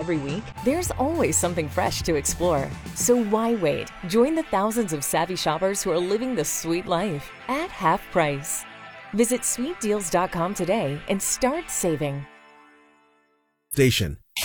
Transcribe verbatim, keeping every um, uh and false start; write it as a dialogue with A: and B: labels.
A: every week, there's always something fresh to explore. So why wait? Join the thousands of savvy shoppers who are living the sweet life at half price. Visit sweet deals dot com today and start saving.
B: Station.